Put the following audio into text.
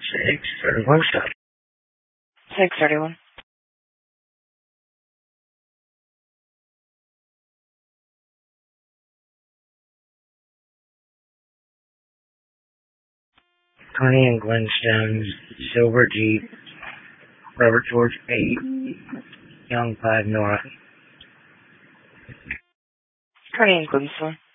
631 stop. 631. Connie and Glenstone, Silver Jeep, Robert George 8, Young 5 North. Connie and Glenstone.